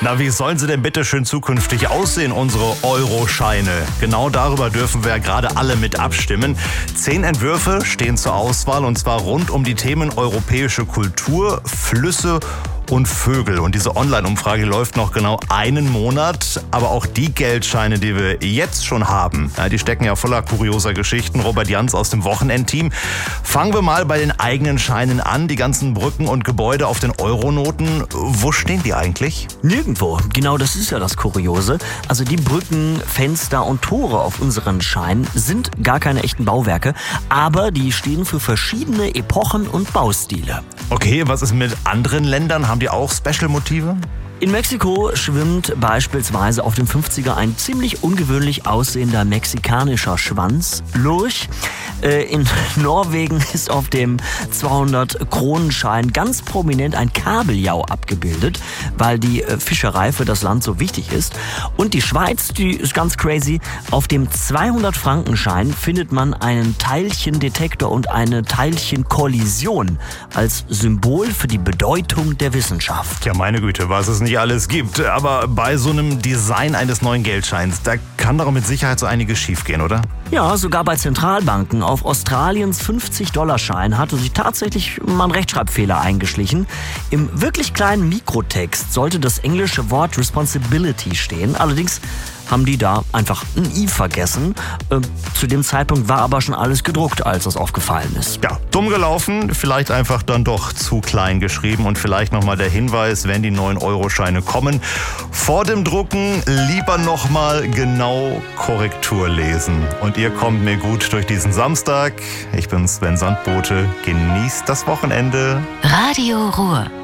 Na, wie sollen sie denn bitte schön zukünftig aussehen, unsere Euroscheine? Genau darüber dürfen wir ja gerade alle mit abstimmen. 10 Entwürfe stehen zur Auswahl und zwar rund um die Themen europäische Kultur, Flüsse und Vögel. Und diese Online-Umfrage läuft noch genau einen Monat. Aber auch die Geldscheine, die wir jetzt schon haben, die stecken ja voller kurioser Geschichten. Robert Jans aus dem Wochenendteam. Fangen wir mal bei den eigenen Scheinen an. Die ganzen Brücken und Gebäude auf den Euronoten. Wo stehen die eigentlich? Nirgendwo. Genau, das ist ja das Kuriose. Also die Brücken, Fenster und Tore auf unseren Scheinen sind gar keine echten Bauwerke. Aber die stehen für verschiedene Epochen und Baustile. Okay, was ist mit anderen Ländern? Haben die auch Special-Motive? In Mexiko schwimmt beispielsweise auf dem 50er ein ziemlich ungewöhnlich aussehender mexikanischer Schwanz, Lurch. In Norwegen ist auf dem 200-Kronenschein ganz prominent ein Kabeljau abgebildet, weil die Fischerei für das Land so wichtig ist. Und die Schweiz, die ist ganz crazy. Auf dem 200-Frankenschein findet man einen Teilchendetektor und eine Teilchenkollision als Symbol für die Bedeutung der Wissenschaft. Ja, meine Güte, was es nicht alles gibt. Aber bei so einem Design eines neuen Geldscheins, da kann doch mit Sicherheit so einiges schiefgehen, oder? Ja, sogar bei Zentralbanken. Auf Australiens 50-Dollar-Schein hatte sich tatsächlich mal ein Rechtschreibfehler eingeschlichen. Im wirklich kleinen Mikrotext sollte das englische Wort Responsibility stehen. Allerdings haben die da einfach ein I vergessen. Zu dem Zeitpunkt war aber schon alles gedruckt, als das aufgefallen ist. Ja, dumm gelaufen, vielleicht einfach dann doch zu klein geschrieben. Und vielleicht nochmal der Hinweis, wenn die neuen Euroscheine kommen, vor dem Drucken lieber nochmal genau Korrektur lesen. Und ihr kommt mir gut durch diesen Samstag. Ich bin Sven Sandbote. Genießt das Wochenende. Radio Ruhr.